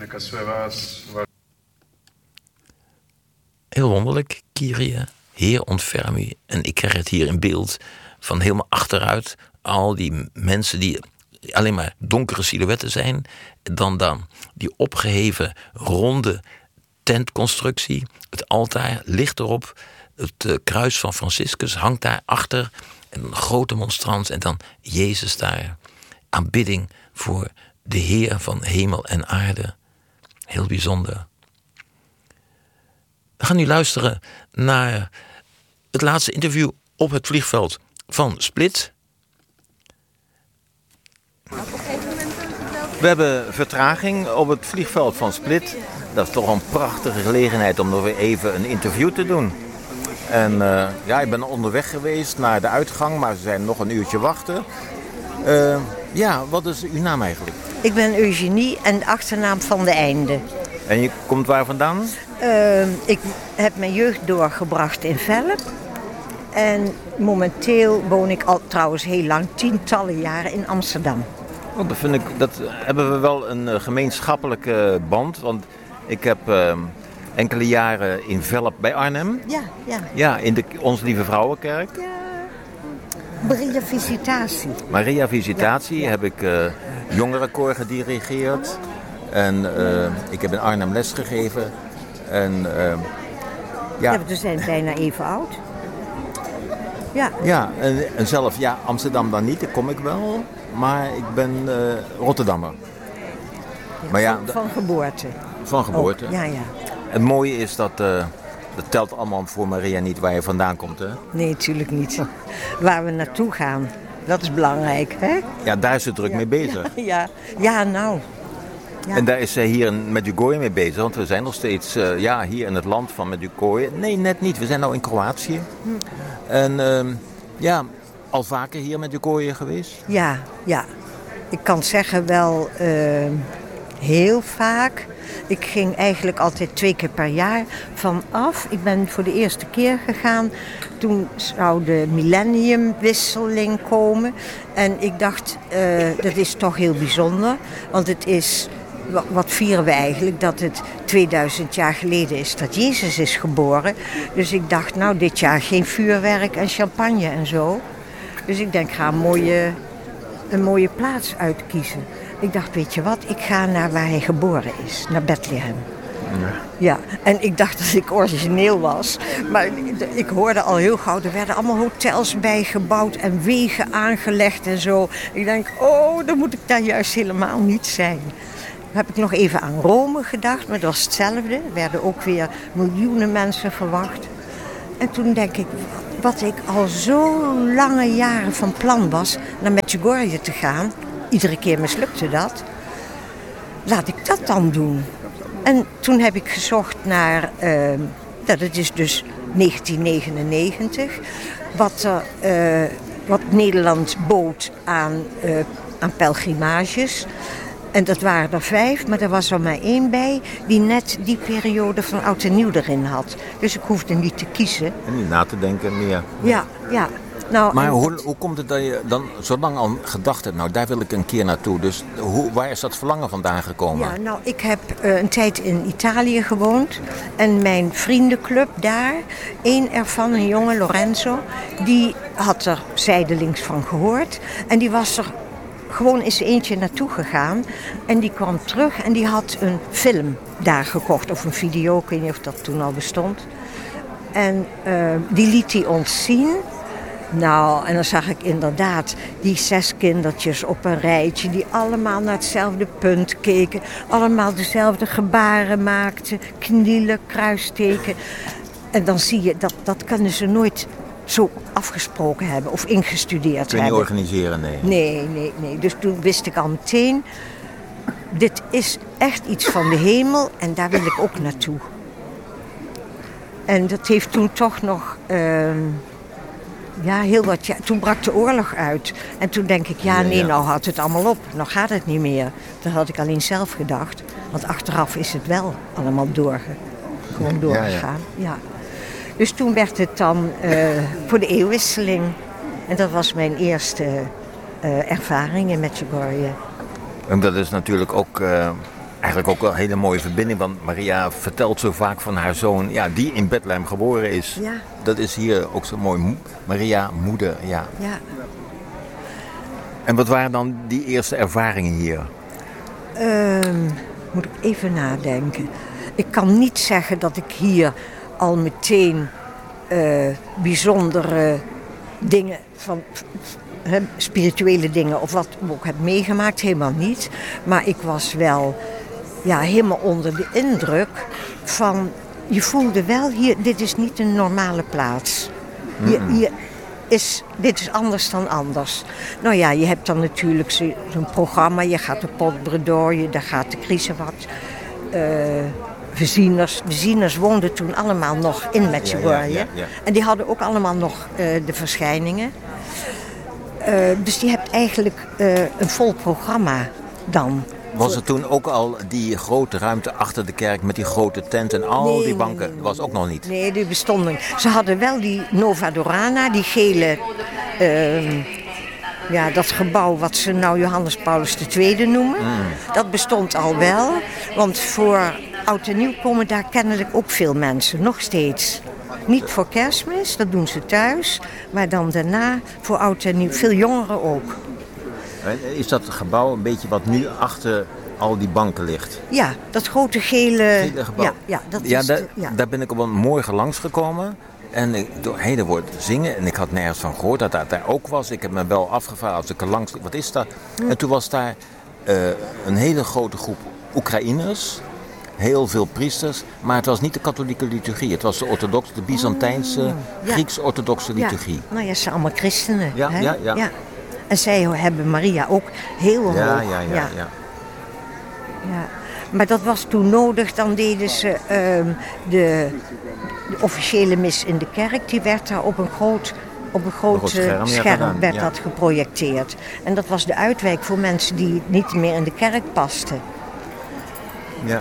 Heel wonderlijk, Kyrie, Heer ontferm u. En ik krijg het hier in beeld van helemaal achteruit. Al die mensen die alleen maar donkere silhouetten zijn. Dan die opgeheven ronde tentconstructie. Het altaar ligt erop. Het kruis van Franciscus hangt daar achter. En een grote monstrans. En dan Jezus daar. Aanbidding voor de Heer van hemel en aarde. Heel bijzonder. We gaan nu luisteren naar het laatste interview op het vliegveld van Split. We hebben vertraging op het vliegveld van Split. Dat is toch een prachtige gelegenheid om nog weer even een interview te doen. En ik ben onderweg geweest naar de uitgang, maar ze zijn nog een uurtje wachten. Wat is uw naam eigenlijk? Ik ben Eugenie en de achternaam Van de Einde. En je komt waar vandaan? Ik heb mijn jeugd doorgebracht in Velp. En momenteel woon ik al trouwens heel lang, tientallen jaren in Amsterdam. Dat hebben we wel een gemeenschappelijke band. Want ik heb enkele jaren in Velp bij Arnhem. Ja, in de Onze Lieve Vrouwenkerk. Ja. Maria Visitatie. Maria Visitatie heb ik jongerenkoor gedirigeerd. En ik heb in Arnhem lesgegeven. En we zijn bijna even oud. Ja, en zelf, Amsterdam dan niet, daar kom ik wel. Maar ik ben Rotterdammer. Van geboorte. Van geboorte. Ja. Het mooie is dat telt allemaal voor Maria niet waar je vandaan komt, hè? Nee, natuurlijk niet. Waar we naartoe gaan, dat is belangrijk, hè? Ja, daar is ze druk mee bezig. Ja. Ja. En daar is zij hier in Medjugorje mee bezig. Want we zijn nog steeds hier in het land van Medjugorje. Nee, net niet. We zijn nou in Kroatië. En al vaker hier in Medjugorje geweest? Ja. Ik kan zeggen wel heel vaak. Ik ging eigenlijk altijd 2 keer per jaar vanaf. Ik ben voor de eerste keer gegaan. Toen zou de millenniumwisseling komen. En ik dacht, dat is toch heel bijzonder. Want het is, wat vieren we eigenlijk? Dat het 2000 jaar geleden is dat Jezus is geboren. Dus ik dacht, dit jaar geen vuurwerk en champagne en zo. Dus ik denk, ik ga een mooie plaats uitkiezen. Ik dacht, weet je wat, ik ga naar waar hij geboren is, naar Bethlehem. Ja, en ik dacht dat ik origineel was. Maar ik hoorde al heel gauw, er werden allemaal hotels bijgebouwd en wegen aangelegd en zo. Ik denk, dan moet ik daar juist helemaal niet zijn. Dan heb ik nog even aan Rome gedacht, maar dat was hetzelfde. Er werden ook weer miljoenen mensen verwacht. En toen denk ik, wat ik al zo lange jaren van plan was, naar Medjugorje te gaan. Iedere keer mislukte dat. Laat ik dat dan doen. En toen heb ik gezocht naar, dat is dus 1999, wat Nederland bood aan pelgrimages. En dat waren er 5, maar er was er maar 1 bij die net die periode van oud en nieuw erin had. Dus ik hoefde niet te kiezen. En niet na te denken meer. Ja. Nou, maar hoe komt het dat je dan zo lang al gedacht hebt, daar wil ik een keer naartoe. Dus waar is dat verlangen vandaan gekomen? Ja, ik heb een tijd in Italië gewoond. En mijn vriendenclub daar, 1 ervan, een jongen, Lorenzo, die had er zijdelings van gehoord. En die was er gewoon eens eentje naartoe gegaan. En die kwam terug en die had een film daar gekocht. Of een video, ik weet niet of dat toen al bestond. En die liet hij ons zien. Nou, en dan zag ik inderdaad die 6 kindertjes op een rijtje die allemaal naar hetzelfde punt keken. Allemaal dezelfde gebaren maakten, knielen, kruisteken. En dan zie je, dat kunnen ze nooit zo afgesproken hebben of ingestudeerd hebben. Kun je niet organiseren, nee. Nee. Dus toen wist ik al meteen, dit is echt iets van de hemel en daar wil ik ook naartoe. En dat heeft toen toch nog... heel wat jaar. Toen brak de oorlog uit. En toen denk ik, nou houdt het allemaal op. Nou gaat het niet meer. Dat had ik alleen zelf gedacht. Want achteraf is het wel allemaal gewoon doorgegaan. Ja. Dus toen werd het dan voor de eeuwwisseling. En dat was mijn eerste ervaring in Medjugorje. En dat is natuurlijk ook Eigenlijk ook wel een hele mooie verbinding, want Maria vertelt zo vaak van haar zoon, ja, die in Bethlehem geboren is. Ja. Dat is hier ook zo mooi. Maria, moeder, ja. Ja. En wat waren dan die eerste ervaringen hier? Moet ik even nadenken. Ik kan niet zeggen dat ik hier al meteen bijzondere dingen van spirituele dingen of wat ook heb meegemaakt, helemaal niet. Maar ik was wel helemaal onder de indruk van, je voelde wel hier, dit is niet een normale plaats. Dit is anders dan anders. Nou ja, je hebt dan natuurlijk zo'n programma. Je gaat de Potbredoor, daar gaat de Crisewat. De zieners woonden toen allemaal nog in Medjugorje. Ja. En die hadden ook allemaal nog de verschijningen. Dus je hebt eigenlijk een vol programma dan. Was er toen ook al die grote ruimte achter de kerk met die grote tent en al die banken? Nee. Was ook nog niet? Nee, die bestonden niet. Ze hadden wel die Nova Dorana, die gele, dat gebouw wat ze nou Johannes Paulus II noemen. Dat bestond al wel, want voor Oud en Nieuw komen daar kennelijk ook veel mensen, nog steeds. Niet voor Kerstmis, dat doen ze thuis, maar dan daarna voor Oud en Nieuw, veel jongeren ook. Is dat gebouw een beetje wat nu achter al die banken ligt? Ja, dat grote gele gebouw. Daar ben ik op een morgen langsgekomen. En er wordt zingen. En ik had nergens van gehoord dat dat daar ook was. Ik heb me wel afgevraagd als ik er langs... Wat is dat? En toen was daar een hele grote groep Oekraïners. Heel veel priesters. Maar het was niet de katholieke liturgie. Het was de Byzantijnse, Grieks-orthodoxe liturgie. Ja. Nou ja, ze zijn allemaal christenen. Ja. En zij hebben Maria ook heel hoog. Ja. Maar dat was toen nodig. Dan deden ze de officiële mis in de kerk. Die werd daar op een groot scherm werd dat geprojecteerd. En dat was de uitwijk voor mensen die niet meer in de kerk pasten. Ja.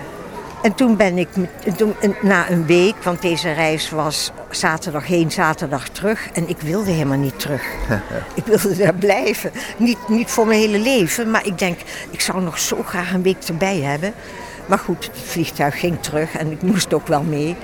En toen ben ik, na een week, want deze reis was zaterdag heen, zaterdag terug. En ik wilde helemaal niet terug. Ik wilde daar blijven. Niet voor mijn hele leven, maar ik denk, ik zou nog zo graag een week erbij hebben. Maar goed, het vliegtuig ging terug en ik moest ook wel mee.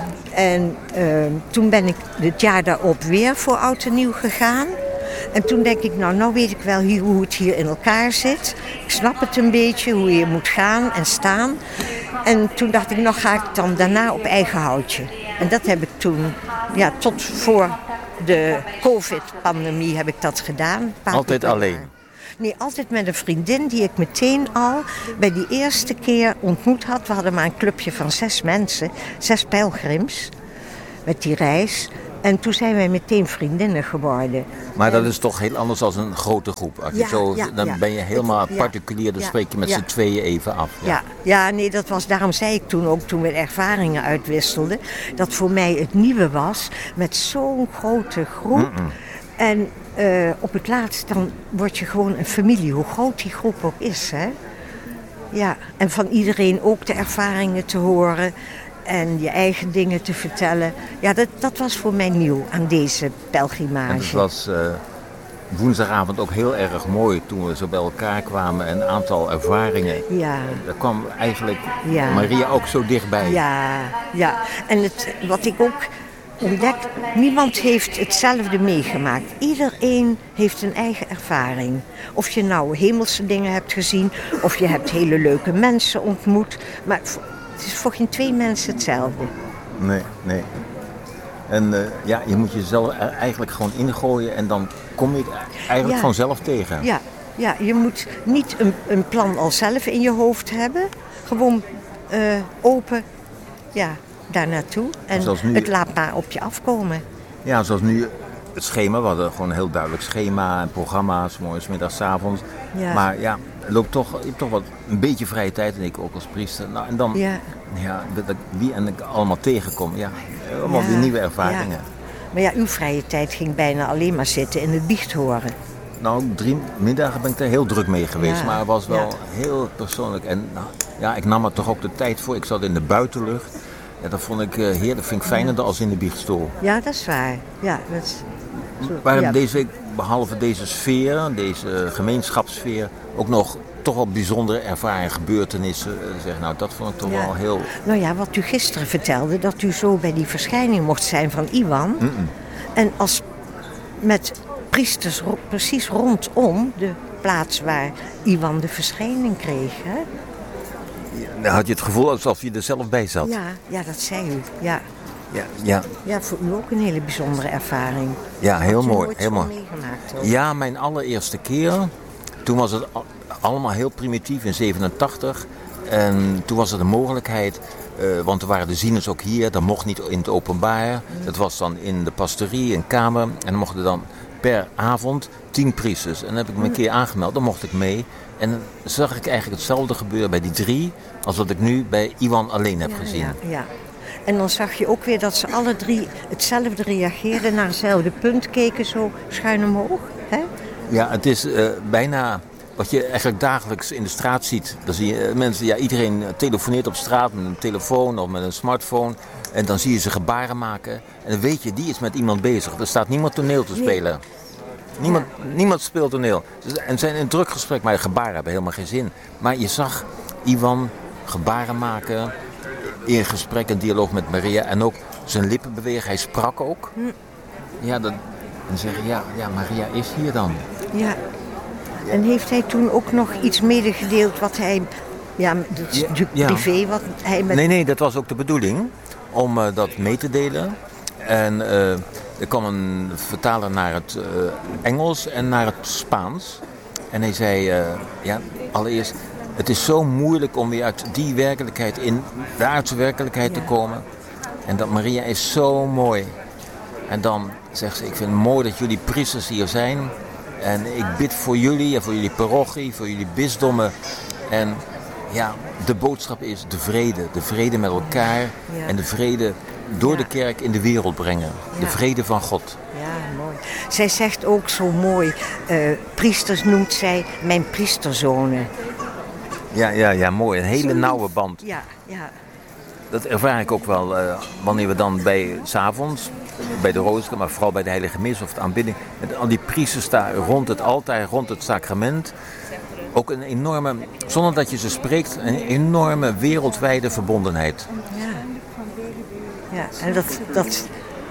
En toen ben ik het jaar daarop weer voor Oud en Nieuw gegaan. En toen denk ik, nou weet ik wel hoe het hier in elkaar zit. Ik snap het een beetje, hoe je moet gaan en staan. En toen dacht ik, nou ga ik dan daarna op eigen houtje. En dat heb ik toen, tot voor de COVID-pandemie heb ik dat gedaan. Altijd alleen? Nee, altijd met een vriendin die ik meteen al bij die eerste keer ontmoet had. We hadden maar een clubje van 6 mensen, 6 pelgrims met die reis. En toen zijn wij meteen vriendinnen geworden. Maar dat is toch heel anders dan een grote groep. Als je dan ben je helemaal particulier, dan spreek je met z'n tweeën even af. Nee, dat was, daarom zei ik toen ook, toen we ervaringen uitwisselden, dat voor mij het nieuwe was met zo'n grote groep. En op het laatst dan word je gewoon een familie, hoe groot die groep ook is. Hè? Ja, en van iedereen ook de ervaringen te horen. En je eigen dingen te vertellen. Ja, dat was voor mij nieuw aan deze pelgrimage. En het was woensdagavond ook heel erg mooi toen we zo bij elkaar kwamen. En een aantal ervaringen. Ja. Daar kwam eigenlijk Maria ook zo dichtbij. Ja. En wat ik ook ontdek, niemand heeft hetzelfde meegemaakt. Iedereen heeft een eigen ervaring. Of je nou hemelse dingen hebt gezien, of je hebt hele leuke mensen ontmoet. Maar het is voor geen 2 mensen hetzelfde. Nee. En je moet jezelf er eigenlijk gewoon ingooien en dan kom je het eigenlijk vanzelf tegen. Ja, je moet niet een plan al zelf in je hoofd hebben. Gewoon open, daar naartoe. En het laat maar op je afkomen. Ja, zoals nu het schema. We hadden gewoon een heel duidelijk schema en programma's, 's morgens, 's middags, 's avonds. Ja. Maar je hebt toch wat een beetje vrije tijd en ik ook als priester. Nou, en dan, wie en ik allemaal tegenkom. Allemaal die nieuwe ervaringen. Ja. Maar uw vrije tijd ging bijna alleen maar zitten in het biecht horen. Nou, 3 middagen ben ik er heel druk mee geweest, maar het was wel heel persoonlijk. En ik nam er toch ook de tijd voor. Ik zat in de buitenlucht. Ja, dat vond ik heerlijk. Dat vind ik fijner dan als in de biechtstoel. Ja, dat is waar. Ja, dat is... Maar deze week, behalve deze sfeer, deze gemeenschapssfeer, ook nog toch wel bijzondere ervaringen, gebeurtenissen. Zeg, nou, dat vond ik toch wel heel... Nou ja, wat u gisteren vertelde, dat u zo bij die verschijning mocht zijn van Iwan. En als met priesters precies rondom de plaats waar Iwan de verschijning kreeg. Hè? Dan had je het gevoel alsof je er zelf bij zat. Ja, dat zei u. Ja. Ja, voor u ook een hele bijzondere ervaring. Ja, heel mooi. Nooit heel zo mooi. meegemaakt ook. Ja, mijn allereerste keer. Toen was het allemaal heel primitief in 87. En toen was er de mogelijkheid, want er waren de zieners ook hier. Dat mocht niet in het openbaar. Dat was dan in de pastorie, een kamer. En dan mochten dan per avond 10 priesters. En dan heb ik me een keer aangemeld, dan mocht ik mee. En dan zag ik eigenlijk hetzelfde gebeuren bij die 3... als wat ik nu bij Iwan alleen heb gezien. Ja. En dan zag je ook weer dat ze alle 3 hetzelfde reageerden, naar hetzelfde punt keken, zo schuin omhoog. Hè? Ja, het is bijna wat je eigenlijk dagelijks in de straat ziet. Dan zie je mensen, iedereen telefoneert op straat met een telefoon of met een smartphone. En dan zie je ze gebaren maken. En dan weet je, die is met iemand bezig. Er staat niemand toneel te spelen. Niemand speelt toneel. En zijn in een druk gesprek, maar gebaren hebben helemaal geen zin. Maar je zag Iwan gebaren maken, in gesprek en dialoog met Maria. En ook zijn lippen bewegen, hij sprak ook. Ja, dan zeggen Maria is hier dan. Ja. En heeft hij toen ook nog iets medegedeeld wat hij... privé, wat hij met... Nee, dat was ook de bedoeling. Om dat mee te delen. En er kwam een vertaler naar het Engels en naar het Spaans. En hij zei, allereerst... Het is zo moeilijk om weer uit die werkelijkheid in de aardse werkelijkheid te komen. En dat Maria is zo mooi. En dan zegt ze, ik vind het mooi dat jullie priesters hier zijn. En ik bid voor jullie en voor jullie parochie, voor jullie bisdommen. En de boodschap is de vrede. De vrede met elkaar en de vrede door de kerk in de wereld brengen. De vrede van God. Ja, mooi. Zij zegt ook zo mooi, priesters noemt zij mijn priesterzonen. Ja, mooi. Een hele nauwe band. Ja. Dat ervaar ik ook wel wanneer we dan 's avonds bij de rooster, maar vooral bij de heilige mis of de aanbidding, met al die priesters staan rond het altaar, rond het sacrament. Ook een enorme, zonder dat je ze spreekt, een enorme wereldwijde verbondenheid. Ja, en dat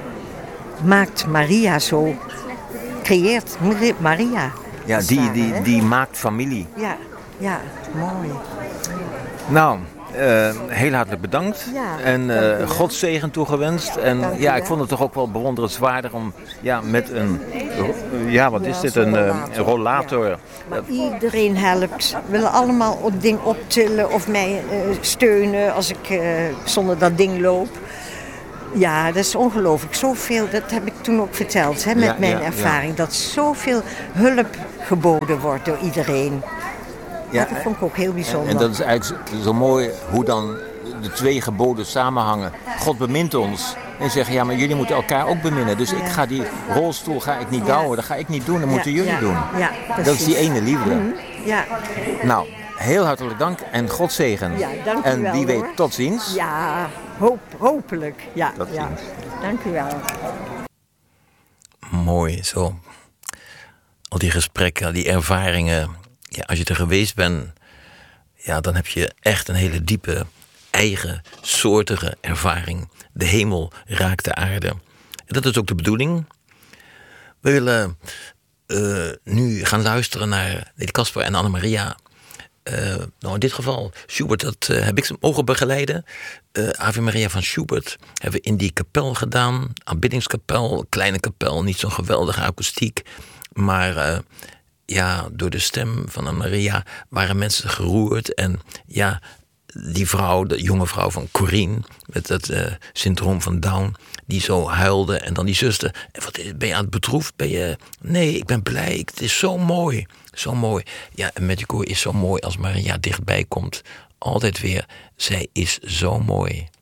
maakt Maria zo, creëert Maria. Ja, die maakt familie. Ja, mooi. Nou, heel hartelijk bedankt. Ja, en God zegen toegewenst. En ik vond het toch ook wel bewonderenswaardig om met een... wat is dit? Een rollator. Ja. Maar iedereen helpt. Willen allemaal het ding optillen of mij steunen als ik zonder dat ding loop. Ja, dat is ongelooflijk. Zoveel, dat heb ik toen ook verteld met mijn ervaring. Dat zoveel hulp geboden wordt door iedereen. Ja, dat vond ik ook heel bijzonder. En dat is eigenlijk zo mooi hoe dan de 2 geboden samenhangen. God bemint ons. En zeggen, maar jullie moeten elkaar ook beminnen. Dus ik ga die rolstoel niet douwen. Dat ga ik niet doen, dat moeten jullie doen. Ja, dat is die ene liefde. Ja. Nou, heel hartelijk dank en God zegen. Ja, dank u en wel, wie weet, hoor. tot ziens. Ja, hopelijk. Ja, tot ziens. Dank u wel. Mooi, zo. Al die gesprekken, die ervaringen. Ja, als je er geweest bent, dan heb je echt een hele diepe, eigen, soortige ervaring. De hemel raakt de aarde. En dat is ook de bedoeling. We willen nu gaan luisteren naar Caspar en Annemaria. In dit geval, Schubert, dat heb ik mogen begeleiden. Ave Maria van Schubert hebben we in die kapel gedaan. Aanbiddingskapel, kleine kapel, niet zo'n geweldige akoestiek. Maar... door de stem van Annemaria waren mensen geroerd. En die vrouw, de jonge vrouw van Corine, met dat syndroom van Down, die zo huilde. En dan die zuster, ben je aan het bedroefd? Nee, ik ben blij, het is zo mooi. Zo mooi. Ja, en met die koor is zo mooi als Maria dichtbij komt. Altijd weer, zij is zo mooi.